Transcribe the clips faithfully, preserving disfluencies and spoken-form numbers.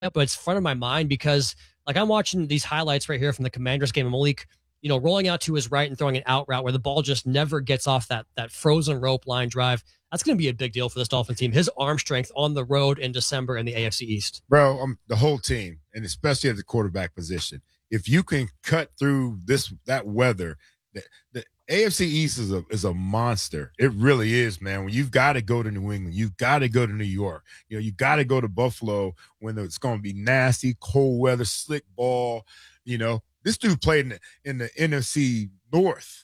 but it's front of my mind because like I'm watching these highlights right here from the Commanders game of Malik, you know, rolling out to his right and throwing an out route where the ball just never gets off that that frozen rope line drive. That's going to be a big deal for this Dolphin team. His arm strength on the road in December in the A F C East. Bro, um, the whole team, and especially at the quarterback position, if you can cut through this that weather, the, the A F C East is a is a monster. It really is, man. When you've got to go to New England, you've got to go to New York. You know, you got to go to Buffalo when it's going to be nasty, cold weather, slick ball. You know, this dude played in the, in the N F C North.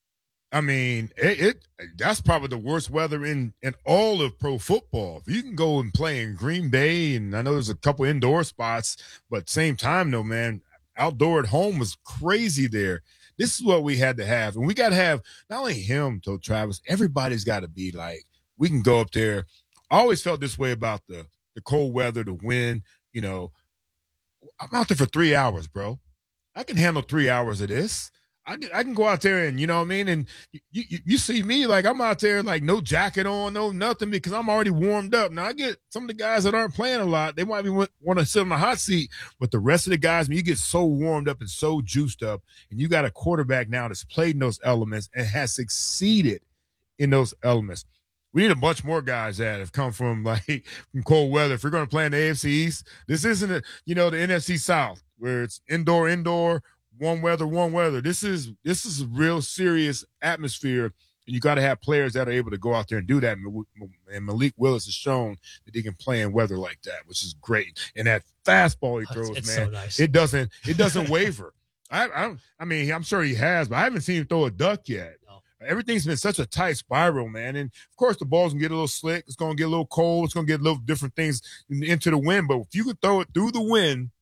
I mean, it, it that's probably the worst weather in, in all of pro football. If you can go and play in Green Bay, and I know there's a couple indoor spots, but same time, though, man, outdoor at home was crazy there. This is what we had to have. And we got to have not only him, though, Travis, everybody's got to be like, we can go up there. I always felt this way about the, the cold weather, the wind. You know, I'm out there for three hours, bro. I can handle three hours of this. I can, I can go out there and, you know what I mean? And you, you, you see me, like, I'm out there, like, no jacket on, no nothing, because I'm already warmed up. Now, I get some of the guys that aren't playing a lot, they might be want, want to sit on the hot seat, but the rest of the guys, when you get so warmed up and so juiced up, and you got a quarterback now that's played in those elements and has succeeded in those elements. We need a bunch more guys that have come from, like, from cold weather. If we're going to play in the A F C East, this isn't, a, you know, the N F C South, where it's indoor, indoor, warm weather, warm weather. This is this is a real serious atmosphere, and you got to have players that are able to go out there and do that. And Malik Willis has shown that he can play in weather like that, which is great. And that fastball he throws, it's man, so nice. it doesn't it doesn't waver. I, I I mean, I'm sure he has, but I haven't seen him throw a duck yet. No. Everything's been such a tight spiral, man. And of course, the ball's gonna get a little slick. It's gonna get a little cold. It's gonna get a little different things into the wind. But if you can throw it through the wind.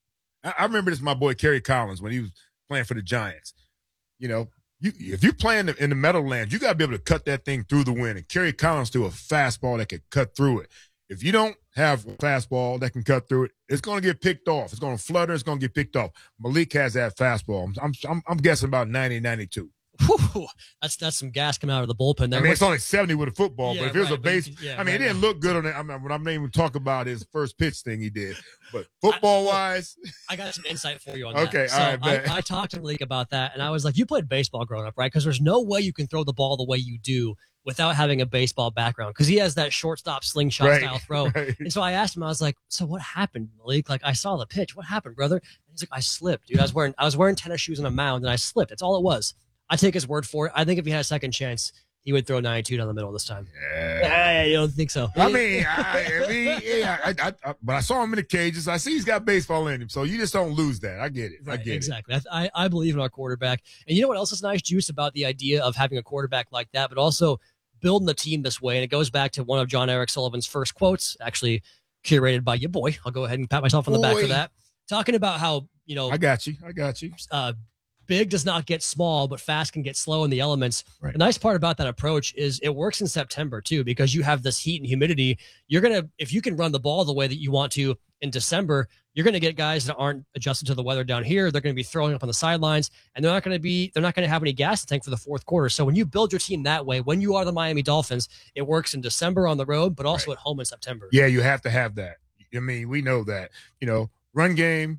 I remember this, my boy Kerry Collins, when he was playing for the Giants. You know, you, if you're playing in the Meadowlands, you got to be able to cut that thing through the wind. And Kerry Collins threw a fastball that could cut through it. If you don't have a fastball that can cut through it, it's going to get picked off. It's going to flutter. It's going to get picked off. Malik has that fastball. I'm I'm, I'm guessing about ninety, ninety-two. Whew, that's that's some gas coming out of the bullpen there. I mean, it's only seventy with a football, yeah, but if it was right, a base, yeah, I mean, right, it didn't right. look good on it. I mean, I'm not even talking about his first pitch thing he did, but football-wise. I got some insight for you on okay, that. all right, so man. I, I talked to Malik about that, and I was like, you played baseball growing up, right? Because there's no way you can throw the ball the way you do without having a baseball background, because he has that shortstop slingshot right, style throw. Right. And so I asked him, I was like, so what happened, Malik? Like, I saw the pitch. What happened, brother? And he's like, I slipped, dude. I was wearing I was wearing tennis shoes on a mound, and I slipped. That's all it was. I take his word for it. I think if he had a second chance, he would throw ninety-two down the middle this time. Yeah. I, I don't think so. I mean, I, I mean, yeah, I, I, I, but I saw him in the cages. I see he's got baseball in him, so you just don't lose that. I get it. Right, I get exactly. it. Exactly. I, I believe in our quarterback. And you know what else is nice, Juice, about the idea of having a quarterback like that, but also building the team this way. And it goes back to one of John Eric Sullivan's first quotes, actually curated by your boy. I'll go ahead and pat myself on the back Boy. for that. Talking about how, you know, I got you. I got you. Uh, big does not get small, but fast can get slow in the elements. Right. The nice part about that approach is it works in September too, because you have this heat and humidity. You're going to, if you can run the ball the way that you want to in December, you're going to get guys that aren't adjusted to the weather down here. They're going to be throwing up on the sidelines, and they're not going to be, they're not going to have any gas to tank for the fourth quarter. So when you build your team that way, when you are the Miami Dolphins, it works in December on the road, but also Right. at home in September. Yeah, you have to have that. I mean, we know that, you know, run game,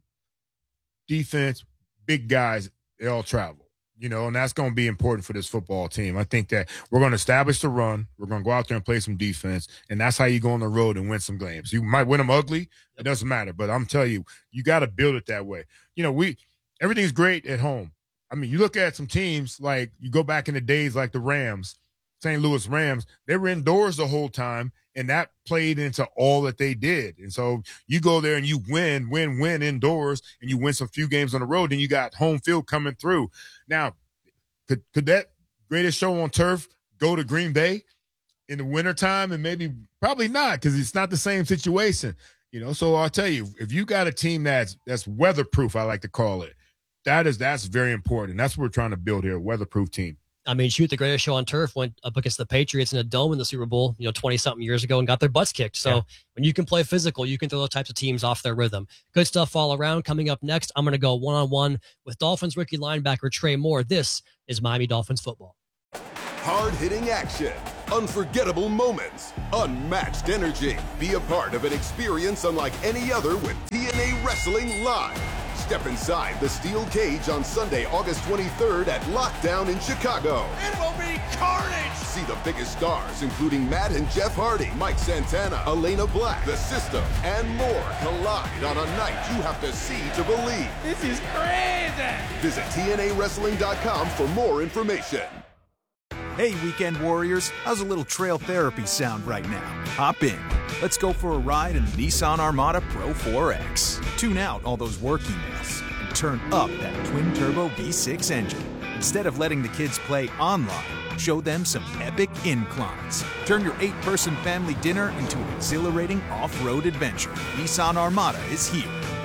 defense, big guys, they all travel, you know, and that's going to be important for this football team. I think that we're going to establish the run. We're going to go out there and play some defense, and that's how you go on the road and win some games. You might win them ugly. It doesn't matter, but I'm telling you, you got to build it that way. You know, we everything's great at home. I mean, you look at some teams, like you go back in the days like the Rams, Saint Louis Rams, they were indoors the whole time, and that played into all that they did. And so you go there and you win, win, win indoors, and you win some few games on the road, and you got home field coming through. Now, could could that greatest show on turf go to Green Bay in the wintertime? And maybe probably not, because it's not the same situation. You know, so I'll tell you, if you got a team that's that's weatherproof, I like to call it, that is that's very important. That's what we're trying to build here, a weatherproof team. I mean, shoot, the greatest show on turf went up against the Patriots in a dome in the Super Bowl, you know, twenty-something years ago and got their butts kicked. So yeah. When you can play physical, you can throw those types of teams off their rhythm. Good stuff all around. Coming up next, I'm going to go one-on-one with Dolphins rookie linebacker Trey Moore. This is Miami Dolphins football. Hard-hitting action, unforgettable moments, unmatched energy. Be a part of an experience unlike any other with T N A Wrestling Live. Step inside the steel cage on Sunday, August twenty-third at Lockdown in Chicago. It will be carnage! See the biggest stars, including Matt and Jeff Hardy, Mike Santana, Elena Black, The System, and more collide on a night you have to see to believe. This is crazy! Visit T N A wrestling dot com for more information. Hey, Weekend Warriors, how's a little trail therapy sound right now? Hop in. Let's go for a ride in the Nissan Armada Pro four X. Tune out all those work emails and turn up that twin-turbo V six engine. Instead of letting the kids play online, show them some epic inclines. Turn your eight-person family dinner into an exhilarating off-road adventure. Nissan Armada is here.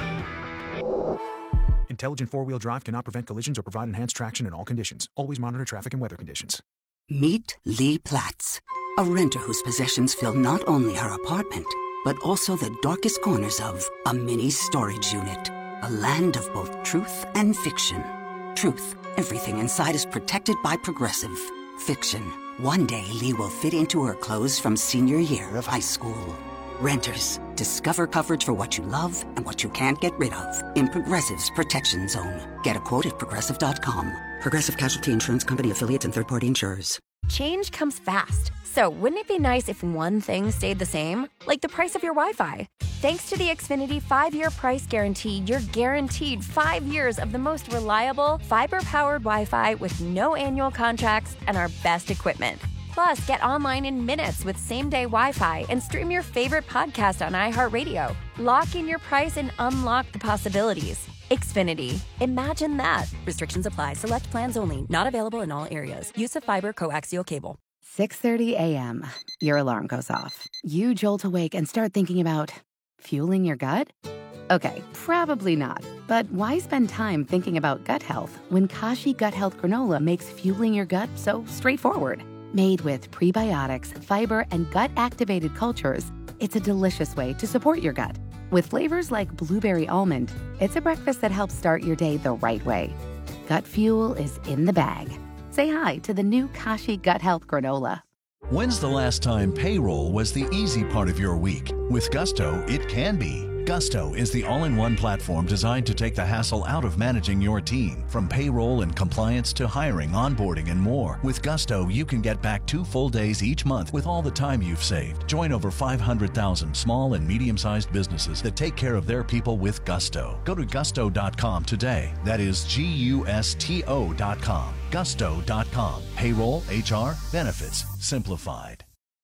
Intelligent four-wheel drive cannot prevent collisions or provide enhanced traction in all conditions. Always monitor traffic and weather conditions. Meet Lee Platts, a renter whose possessions fill not only her apartment, but also the darkest corners of a mini storage unit. A land of both truth and fiction. Truth, everything inside is protected by Progressive. Fiction, one day Lee will fit into her clothes from senior year of high school. Renters, discover coverage for what you love and what you can't get rid of in Progressive's Protection Zone. Get a quote at Progressive dot com. Progressive Casualty Insurance Company affiliates and third-party insurers. Change comes fast. So wouldn't it be nice if one thing stayed the same? Like the price of your Wi-Fi. Thanks to the Xfinity five-year price guarantee, you're guaranteed five years of the most reliable, fiber-powered Wi-Fi with no annual contracts and our best equipment. Plus, get online in minutes with same-day Wi-Fi and stream your favorite podcast on iHeartRadio. Lock in your price and unlock the possibilities. Xfinity. Imagine that. Restrictions apply. Select plans only. Not available in all areas. Use of fiber coaxial cable. six thirty a.m. Your alarm goes off. You jolt awake and start thinking about fueling your gut? Okay, probably not. But why spend time thinking about gut health when Kashi Gut Health Granola makes fueling your gut so straightforward? Made with prebiotics, fiber, and gut-activated cultures, it's a delicious way to support your gut. With flavors like blueberry almond, it's a breakfast that helps start your day the right way. Gut fuel is in the bag. Say hi to the new Kashi Gut Health Granola. When's the last time payroll was the easy part of your week? With Gusto, it can be. Gusto is the all-in-one platform designed to take the hassle out of managing your team. From payroll and compliance to hiring, onboarding, and more. With Gusto, you can get back two full days each month with all the time you've saved. Join over five hundred thousand small and medium-sized businesses that take care of their people with Gusto. Go to gusto dot com today. That is G U S T O dot com. gusto dot com. Payroll, H R, benefits, simplified.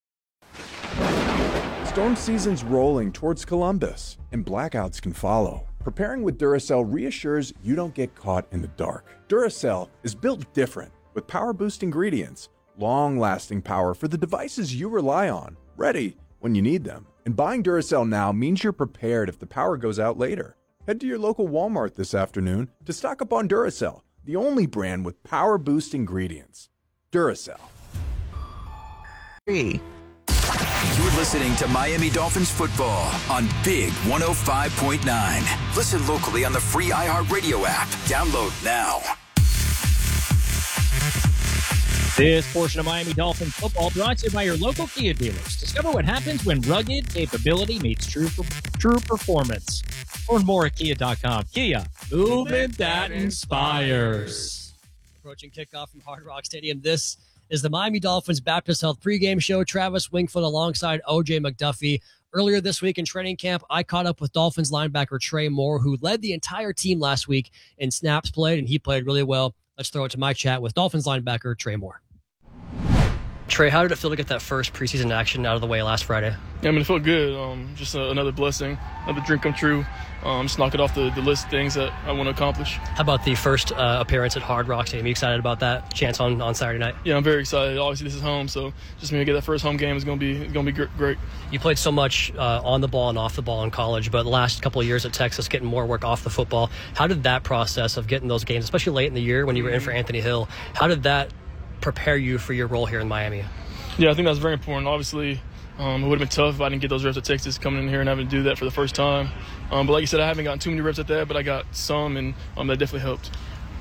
Storm season's rolling towards Columbus, and blackouts can follow. Preparing with Duracell reassures you don't get caught in the dark. Duracell is built different, with power-boost ingredients, long-lasting power for the devices you rely on, ready when you need them. And buying Duracell now means you're prepared if the power goes out later. Head to your local Walmart this afternoon to stock up on Duracell, the only brand with power-boost ingredients. Duracell. Three. You're listening to Miami Dolphins football on Big one oh five point nine. Listen locally on the free iHeartRadio app. Download now. This portion of Miami Dolphins football brought to you by your local Kia dealers. Discover what happens when rugged capability meets true true performance. Learn more at kia dot com. Kia, movement that inspires. Approaching kickoff from Hard Rock Stadium. This is the Miami Dolphins Baptist Health pregame show. Travis Wingfield alongside O J McDuffie. Earlier this week in training camp, I caught up with Dolphins linebacker Trey Moore, who led the entire team last week in snaps played, and he played really well. Let's throw it to my chat with Dolphins linebacker Trey Moore. Trey, how did it feel to get that first preseason action out of the way last Friday? Yeah, I mean, it felt good. Um, just a, another blessing, another dream come true. Um, just knock it off the, the list of things that I want to accomplish. How about the first uh, appearance at Hard Rock Stadium? Are you excited about that chance on, on Saturday night? Yeah, I'm very excited. Obviously, this is home, so just me to get that first home game is going to be it's going to be great. You played so much uh, on the ball and off the ball in college, but the last couple of years at Texas, getting more work off the football. How did that process of getting those games, especially late in the year when you were in for Anthony Hill, how did that prepare you for your role here in Miami? Yeah, I think that's very important. Obviously, um, it would have been tough if I didn't get those reps at Texas coming in here and having to do that for the first time. Um, but like you said, I haven't gotten too many reps at that, but I got some, and um, that definitely helped.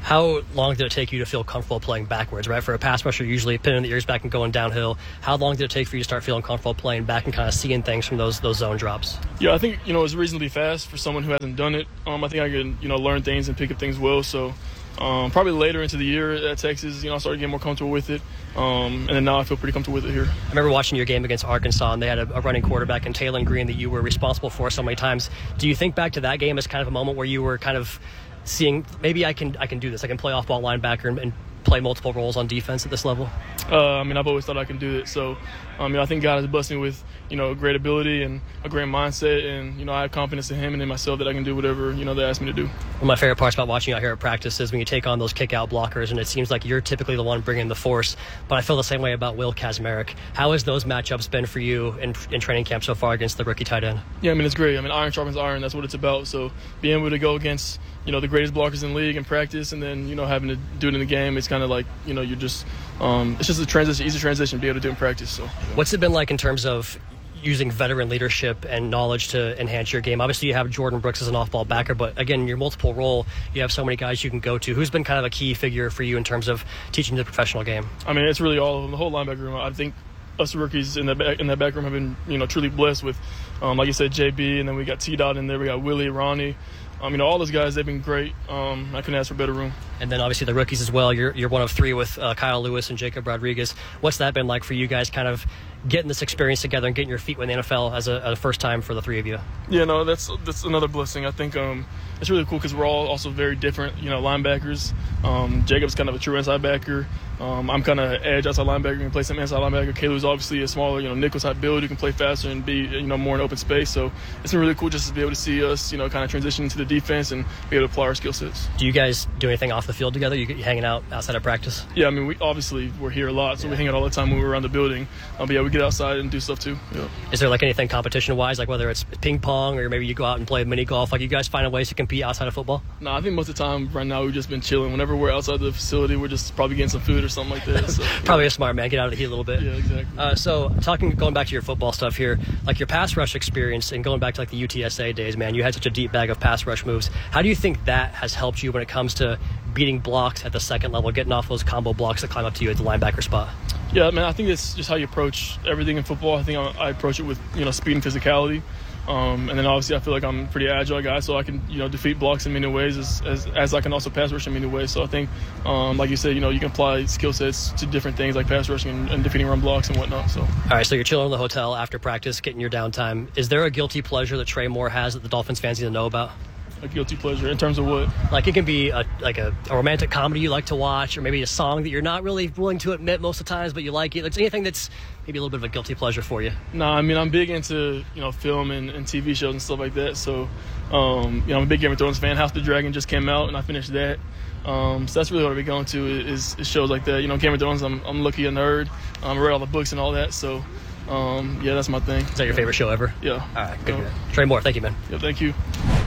How long did it take you to feel comfortable playing backwards, right? For a pass rusher, usually pinning the ears back and going downhill. How long did it take for you to start feeling comfortable playing back and kind of seeing things from those those zone drops? Yeah, I think, you know, it was reasonably fast for someone who hasn't done it. Um, I think I could, you know, learn things and pick up things well. So um, probably later into the year at Texas, you know, I started getting more comfortable with it. Um, and then now I feel pretty comfortable with it here. I remember watching your game against Arkansas, and they had a, a running quarterback in Taylon Green that you were responsible for so many times. Do you think back to that game as kind of a moment where you were kind of seeing, maybe I can I can do this, I can play off-ball linebacker and, and play multiple roles on defense at this level? Uh, I mean, I've always thought I can do it. So, um, you know, I think God has blessed me with, you know, great ability and a great mindset. And, you know, I have confidence in him and in myself that I can do whatever, you know, they ask me to do. One of my favorite parts about watching out here at practice is when you take on those kick-out blockers, and it seems like you're typically the one bringing the force. But I feel the same way about Will Kazmarek. How has those matchups been for you in, in training camp so far against the rookie tight end? Yeah, I mean, it's great. I mean, iron sharpens iron. That's what it's about. So being able to go against, you know, the greatest blockers in the league in practice, and then, you know, having to do it in the game, it's kind of like, you know, you're just, um, it's just a transition, easy transition to be able to do in practice. So, yeah. What's it been like in terms of using veteran leadership and knowledge to enhance your game? Obviously, you have Jordan Brooks as an off-ball backer, but again, your multiple role, you have so many guys you can go to. Who's been kind of a key figure for you in terms of teaching the professional game? I mean, it's really all of them, the whole linebacker room. I think us rookies in that back, in that back room have been, you know, truly blessed with, um, like you said, J B, and then we got T-Dot in there, we got Willie, Ronnie. Um, you know, all those guys, they've been great. Um, I couldn't ask for a better room. And then obviously the rookies as well. You're you're one of three with uh, Kyle Lewis and Jacob Rodriguez. What's that been like for you guys, kind of getting this experience together and getting your feet in the N F L as a, a first time for the three of you? Yeah, no, that's that's another blessing. I think um, it's really cool because we're all also very different, you know, linebackers. Um, Jacob's kind of a true inside backer. Um, I'm kind of edge outside linebacker, can play some inside linebacker. Caleb's obviously a smaller, you know, nickel type build who can play faster and be, you know, more in open space. So it's been really cool just to be able to see us, you know, kind of transition into the defense and be able to apply our skill sets. Do you guys do anything off the field together? You, you hanging out outside of practice? Yeah, I mean, we obviously we're here a lot, so yeah. We hang out all the time when we're around the building. Um, but yeah, we get outside and do stuff too. Yeah. Is there like anything competition wise, like whether it's ping pong or maybe you go out and play mini golf? Like, you guys find ways to compete outside of football? No, I think most of the time right now we've just been chilling. Whenever we're outside the facility, we're just probably getting some food or something like that. So, probably yeah. a smart man. Get out of the heat a little bit. Yeah, exactly. Uh, so talking, going back to your football stuff here, like your pass rush experience and going back to like the U T S A days, man, you had such a deep bag of pass rush moves. How do you think that has helped you when it comes to beating blocks at the second level, getting off those combo blocks that climb up to you at the linebacker spot? Yeah, I mean, I think it's just how you approach everything in football. I think I, I approach it with, you know, speed and physicality. Um, and then obviously I feel like I'm a pretty agile guy, so I can, you know, defeat blocks in many ways as, as, as I can also pass rush in many ways. So I think, um, like you said, you know, you can apply skill sets to different things like pass rushing and, and defeating run blocks and whatnot. So. All right, so you're chilling in the hotel after practice, getting your downtime. Is there a guilty pleasure that Trey Moore has that the Dolphins fans need to know about? A guilty pleasure in terms of what? Like, it can be a, like a, a romantic comedy you like to watch, or maybe a song that you're not really willing to admit most of the times, but you like it. It's anything that's maybe a little bit of a guilty pleasure for you. No, nah, I mean, I'm big into, you know, film and, and T V shows and stuff like that. So, um, you know, I'm a big Game of Thrones fan. House of the Dragon just came out, and I finished that. Um, so that's really what I've been going to is, is shows like that. You know, Game of Thrones, I'm, I'm lucky a nerd. Um, I read all the books and all that. So, um, yeah, that's my thing. Is that your favorite show ever? Yeah. All right, good. Yeah. Trey Moore, thank you, man. Yeah, thank you.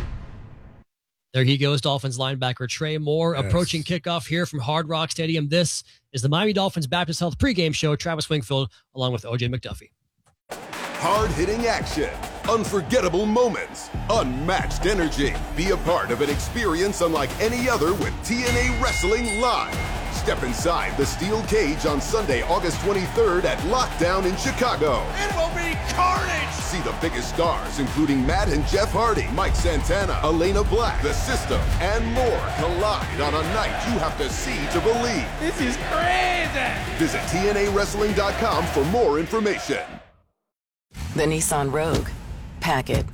There he goes, Dolphins linebacker Trey Moore, yes. Approaching kickoff here from Hard Rock Stadium. This is the Miami Dolphins Baptist Health pregame show. Travis Wingfield along with O J McDuffie. Hard-hitting action, unforgettable moments, unmatched energy. Be a part of an experience unlike any other with T N A Wrestling Live. Step inside the steel cage on Sunday, August twenty-third at Lockdown in Chicago. It will be carnage! See the biggest stars, including Matt and Jeff Hardy, Mike Santana, Elena Black, The System, and more collide on a night you have to see to believe. This is crazy! Visit T N A wrestling dot com for more information. The Nissan Rogue. Pack it.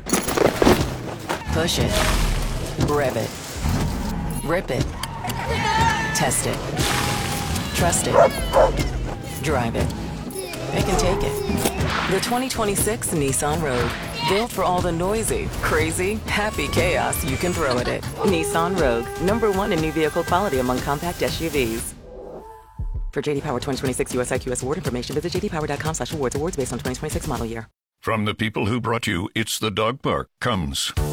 Push it. Rev it. Rip it. Test it. Trust it. Drive it. It can take it. The twenty twenty-six Nissan Rogue. Built for all the noisy, crazy, happy chaos you can throw at it. Nissan Rogue. Number one in new vehicle quality among compact S U Vs. For J D Power twenty twenty-six U S I Q S award information, visit j d power dot com slash awards. Awards based on twenty twenty-six model year. From the people who brought you It's the Dog Park comes